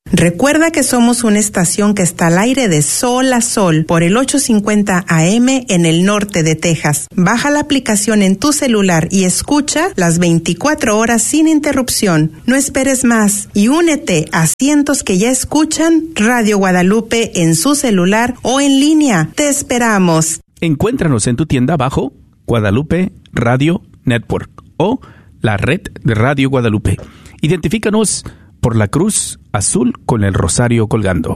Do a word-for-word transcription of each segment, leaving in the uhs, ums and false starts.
Recuerda que somos una estación que está al aire de sol a sol por el ochocientos cincuenta A M en el norte de Texas. Baja la aplicación en tu celular y escucha las veinticuatro horas sin interrupción. No esperes más y únete a cientos que ya escuchan Radio Guadalupe en su celular o en línea. Te esperamos. Encuéntranos en tu tienda bajo Guadalupe Radio Network o la red de Radio Guadalupe. Identifícanos por la cruz azul con el rosario colgando.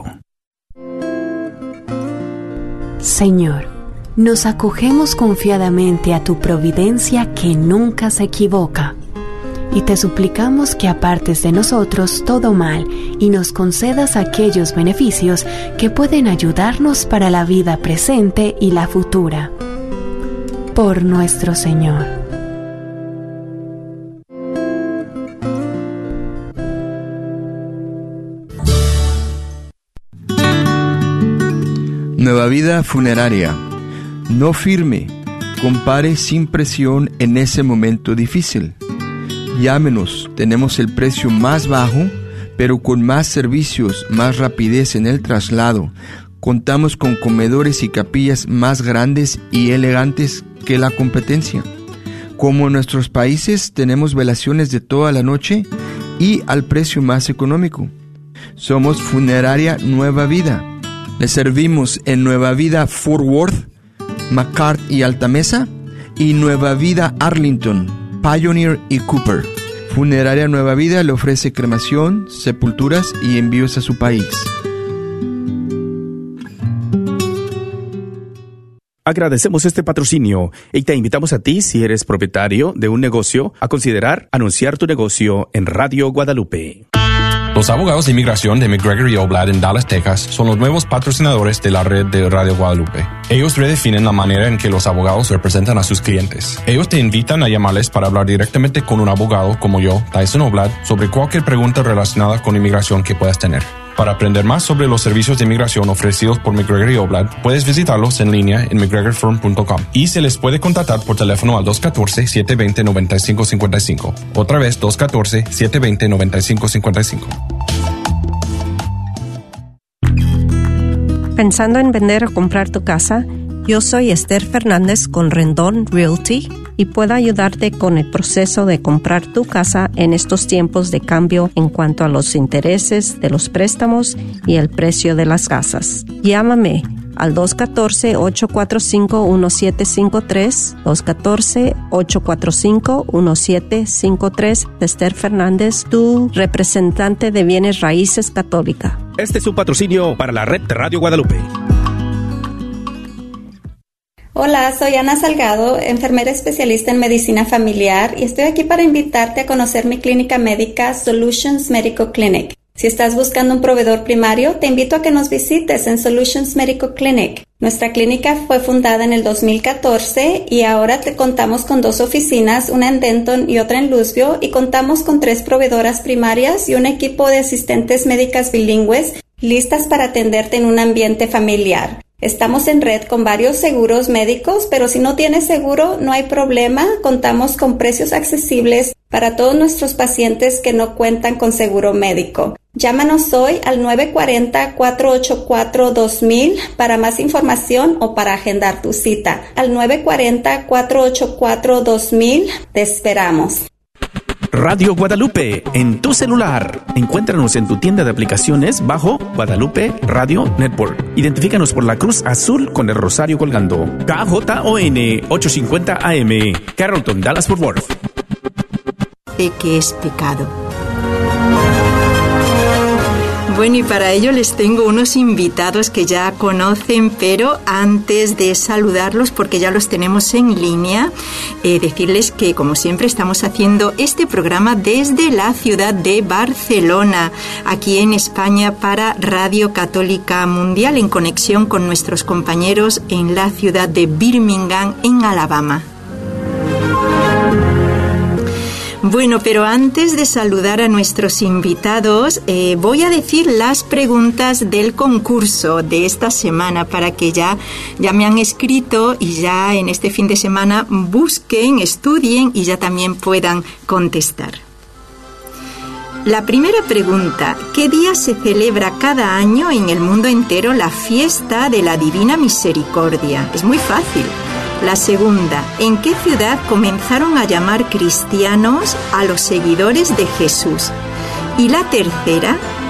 Señor, nos acogemos confiadamente a tu providencia que nunca se equivoca, y te suplicamos que apartes de nosotros todo mal y nos concedas aquellos beneficios que pueden ayudarnos para la vida presente y la futura. Por nuestro Señor. Nueva Vida Funeraria. No firme, compare sin presión en ese momento difícil. Llámenos, tenemos el precio más bajo, pero con más servicios, más rapidez en el traslado. Contamos con comedores y capillas más grandes y elegantes que la competencia. Como en nuestros países, tenemos velaciones de toda la noche y al precio más económico. Somos Funeraria Nueva Vida. Le servimos en Nueva Vida Fort Worth, McCart y Alta Mesa, y Nueva Vida Arlington, Pioneer y Cooper. Funeraria Nueva Vida le ofrece cremación, sepulturas y envíos a su país. Agradecemos este patrocinio y te invitamos a ti, si eres propietario de un negocio, a considerar anunciar tu negocio en Radio Guadalupe. Los abogados de inmigración de McGregor y Oblad en Dallas, Texas, son los nuevos patrocinadores de la red de Radio Guadalupe. Ellos redefinen la manera en que los abogados representan a sus clientes. Ellos te invitan a llamarles para hablar directamente con un abogado como yo, Tyson Oblad, sobre cualquier pregunta relacionada con inmigración que puedas tener. Para aprender más sobre los servicios de inmigración ofrecidos por McGregor y Oblad, puedes visitarlos en línea en mcgregor firm punto com y se les puede contactar por teléfono al dos uno cuatro, siete dos cero, nueve cinco cinco cinco. Otra vez, dos uno cuatro, siete dos cero, nueve cinco cinco cinco. ¿Pensando en vender o comprar tu casa? Yo soy Esther Fernández con Rendón Realty y puedo ayudarte con el proceso de comprar tu casa en estos tiempos de cambio en cuanto a los intereses de los préstamos y el precio de las casas. Llámame al dos uno cuatro, ocho cuatro cinco, uno siete cinco tres, dos uno cuatro, ocho cuatro cinco, uno siete cinco tres. Esther Fernández, tu representante de bienes raíces católica. Este es un patrocinio para la red de Radio Guadalupe. Hola, soy Ana Salgado, enfermera especialista en medicina familiar y estoy aquí para invitarte a conocer mi clínica médica Solutions Medical Clinic. Si estás buscando un proveedor primario, te invito a que nos visites en Solutions Medical Clinic. Nuestra clínica fue fundada en el dos mil catorce y ahora te contamos con dos oficinas, una en Denton y otra en Louisville, y contamos con tres proveedoras primarias y un equipo de asistentes médicas bilingües listas para atenderte en un ambiente familiar. Estamos en red con varios seguros médicos, pero si no tienes seguro, no hay problema. Contamos con precios accesibles para todos nuestros pacientes que no cuentan con seguro médico. Llámanos hoy al nueve cuatro cero, cuatro ocho cuatro, dos mil para más información o para agendar tu cita. Al nueve cuatro cero, cuatro ocho cuatro, dos mil te esperamos. Radio Guadalupe, en tu celular. Encuéntranos en tu tienda de aplicaciones bajo Guadalupe Radio Network. Identifícanos por la cruz azul con el rosario colgando. K J O N ochocientos cincuenta A M, Carrollton, Dallas, Fort Worth. ¿Qué es pecado? Bueno, y para ello les tengo unos invitados que ya conocen, pero antes de saludarlos, porque ya los tenemos en línea, eh, decirles que, como siempre, estamos haciendo este programa desde la ciudad de Barcelona, aquí en España, para Radio Católica Mundial, en conexión con nuestros compañeros en la ciudad de Birmingham, en Alabama. Bueno, pero antes de saludar a nuestros invitados, eh, voy a decir las preguntas del concurso de esta semana para que ya, ya me han escrito y ya en este fin de semana busquen, estudien y ya también puedan contestar. La primera pregunta: ¿qué día se celebra cada año en el mundo entero la fiesta de la Divina Misericordia? Es muy fácil. La segunda: ¿en qué ciudad comenzaron a llamar cristianos a los seguidores de Jesús? Y la tercera: